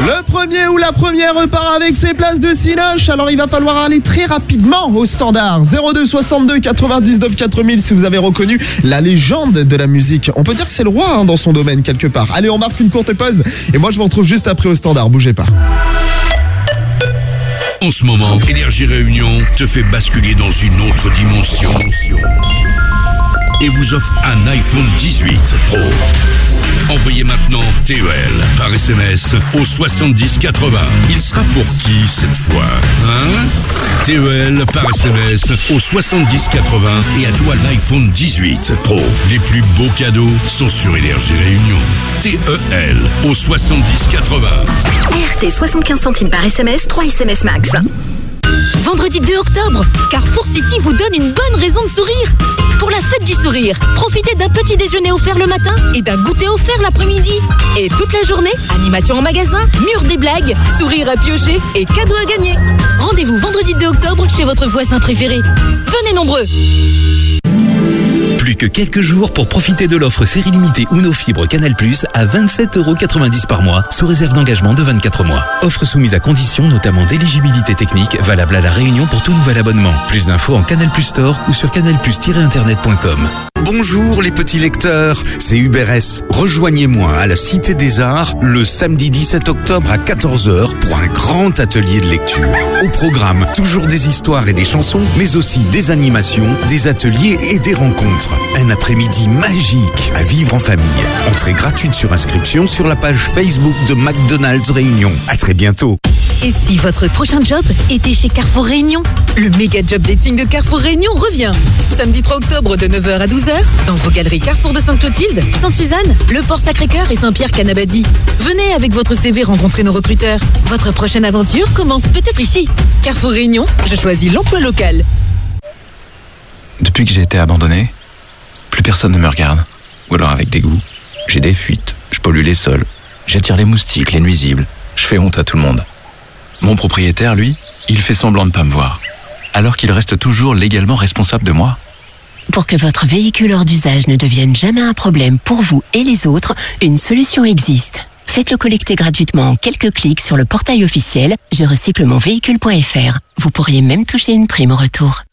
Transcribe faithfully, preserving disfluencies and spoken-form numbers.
Le premier ou la première repart avec ses places de Cinoche. Alors il va falloir aller très rapidement au standard. zéro deux soixante-deux quatre-vingt-dix-neuf quatre mille si vous avez reconnu la légende de la musique. On peut dire que c'est le roi hein, dans son domaine quelque part. Allez, on marque une courte pause et moi je vous retrouve juste après au standard. Bougez pas. En ce moment, Énergie Réunion te fait basculer dans une autre dimension et vous offre un iPhone dix-huit Pro. Envoyez maintenant T E L par S M S au soixante-dix quatre-vingts. Il sera pour qui cette fois, hein? T E L par S M S au soixante-dix quatre-vingts et à toi l'iPhone dix-huit Pro. Les plus beaux cadeaux sont sur Énergie Réunion. T E L au soixante-dix quatre-vingts. R T soixante-quinze centimes par S M S, trois S M S max. Vendredi deux octobre, Carrefour City vous donne une bonne raison de sourire. Pour la fête du sourire, profitez d'un petit déjeuner offert le matin et d'un goûter offert l'après-midi. Et toute la journée, animation en magasin, mur des blagues, sourire à piocher et cadeaux à gagner. Rendez-vous vendredi deux octobre chez votre voisin préféré. Venez nombreux. Plus que quelques jours pour profiter de l'offre série limitée Uno Fibre Canal Plus à vingt-sept euros quatre-vingt-dix par mois, sous réserve d'engagement de vingt-quatre mois. Offre soumise à conditions, notamment d'éligibilité technique, valable à La Réunion pour tout nouvel abonnement. Plus d'infos en Canal Plus Store ou sur canal plus tiret internet point com. Bonjour les petits lecteurs, c'est Hubert S. Rejoignez-moi à la Cité des Arts le samedi dix-sept octobre à quatorze heures pour un grand atelier de lecture. Au programme, toujours des histoires et des chansons, mais aussi des animations, des ateliers et des rencontres. Un après-midi magique à vivre en famille. Entrée gratuite sur inscription sur la page Facebook de McDonald's Réunion. À très bientôt. Et si votre prochain job était chez Carrefour Réunion? Le méga job dating de Carrefour Réunion revient. Samedi trois octobre de neuf heures à douze heures dans vos galeries Carrefour de Sainte-Clotilde, Sainte-Suzanne, Le Port-Sacré-Cœur et Saint-Pierre-Canabadie. Venez avec votre C V rencontrer nos recruteurs. Votre prochaine aventure commence peut-être ici. Carrefour Réunion, je choisis l'emploi local. Depuis que j'ai été abandonné, plus personne ne me regarde. Ou alors avec dégoût. J'ai des fuites, je pollue les sols, j'attire les moustiques, les nuisibles, je fais honte à tout le monde. Mon propriétaire, lui, il fait semblant de ne pas me voir, alors qu'il reste toujours légalement responsable de moi. Pour que votre véhicule hors d'usage ne devienne jamais un problème pour vous et les autres, une solution existe. Faites-le collecter gratuitement en quelques clics sur le portail officiel je recycle mon véhicule point f r. Vous pourriez même toucher une prime au retour.